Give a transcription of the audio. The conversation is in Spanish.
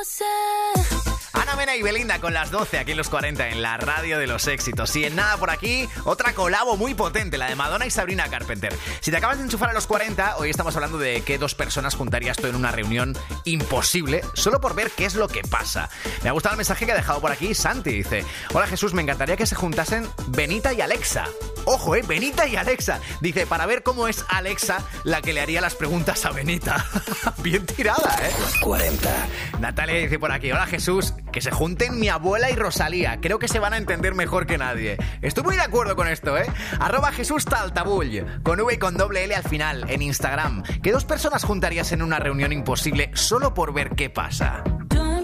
Ana Mena y Belinda con las 12 aquí en los 40 en la radio de los éxitos. Y en nada por aquí, otra colabo muy potente, la de Madonna y Sabrina Carpenter. Si te acabas de enchufar a los 40, hoy estamos hablando de qué dos personas juntarías tú en una reunión imposible, solo por ver qué es lo que pasa. Me ha gustado el mensaje que ha dejado por aquí Santi, dice: hola Jesús, me encantaría que se juntasen Benita y Alexa. Ojo, Benita y Alexa. Dice, para ver cómo es Alexa la que le haría las preguntas a Benita. Bien tirada, Los 40. Natalia dice por aquí: hola Jesús, que se junten mi abuela y Rosalía. Creo que se van a entender mejor que nadie. Estoy muy de acuerdo con esto, @Jesús Taltabull, con V y con doble L al final, en Instagram. ¿Qué dos personas juntarías en una reunión imposible solo por ver qué pasa?